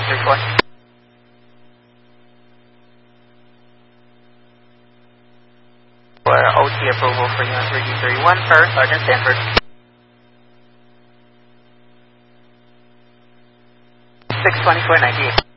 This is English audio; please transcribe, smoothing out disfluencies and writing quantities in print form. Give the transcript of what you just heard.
134. For OT approval for unit 3231 for Sergeant Stanford. 624.98.